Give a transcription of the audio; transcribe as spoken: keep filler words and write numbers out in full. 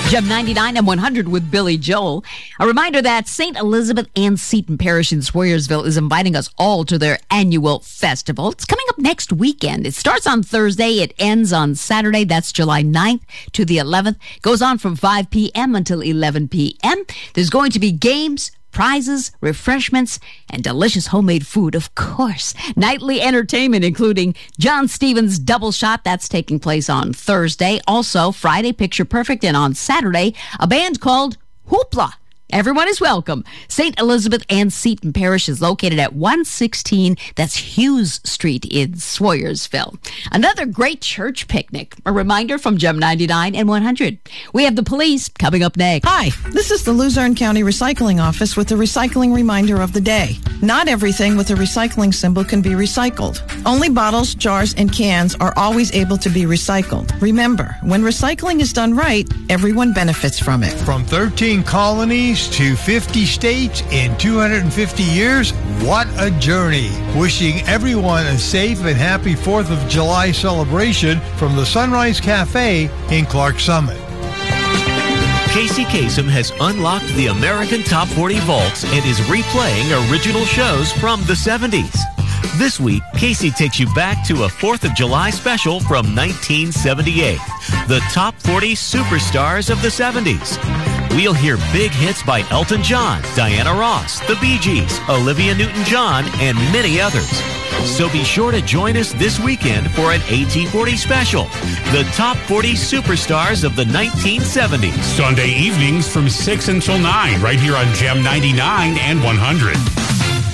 Gem ninety-nine and one hundred with Billy Joel. A reminder that Saint Elizabeth Ann Seton Parish in Sawyersville is inviting us all to their annual festival. It's coming up next weekend. It starts on Thursday. It ends on Saturday. That's July ninth to the eleventh. Goes on from five p.m. until eleven p.m. There's going to be games, prizes, refreshments, and delicious homemade food, of course. Nightly entertainment, including John Stevens' Double Shot. That's taking place on Thursday. Also, Friday, Picture Perfect. And on Saturday, a band called Hoopla. Everyone is welcome. Saint Elizabeth Ann Seton Parish is located at one sixteen, that's Hughes Street in Sawyersville. Another great church picnic. A reminder from Gem ninety-nine and one hundred. We have the police coming up next. Hi, this is the Luzerne County Recycling Office with the recycling reminder of the day. Not everything with a recycling symbol can be recycled. Only bottles, jars, and cans are always able to be recycled. Remember, when recycling is done right, everyone benefits from it. From thirteen colonies to fifty states in two hundred fifty years, what a journey. Wishing everyone a safe and happy fourth of July celebration from the Sunrise Cafe in Clark Summit. Casey Kasem has unlocked the American Top forty Vaults and is replaying original shows from the seventies. This week, Casey takes you back to a fourth of July special from nineteen seventy-eight, the Top forty Superstars of the seventies. We'll hear big hits by Elton John, Diana Ross, the Bee Gees, Olivia Newton-John, and many others. So be sure to join us this weekend for an A T forty special, the Top forty Superstars of the nineteen seventies. Sunday evenings from six until nine, right here on Gem ninety-nine and one hundred.